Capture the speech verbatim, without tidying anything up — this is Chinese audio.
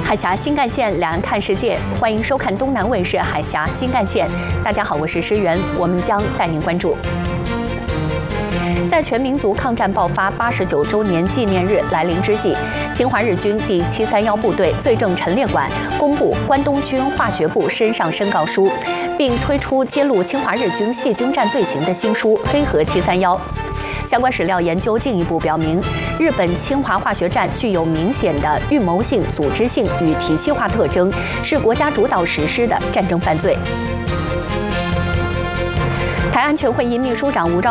海峡新干线，两岸看世界，欢迎收看东南卫视海峡新干线。大家好，我是诗媛，我们将带您关注。在全民族抗战爆发八十九周年纪念日来临之际，侵华日军第七三一部队罪证陈列馆公布关东军化学部身上申告书，并推出揭露侵华日军细菌战罪行的新书《黑河七三一》。相关史料研究进一步表明，日本侵华化学战具有明显的预谋性、组织性与体系化特征，是国家主导实施的战争犯罪。台安全会议秘书长吴钊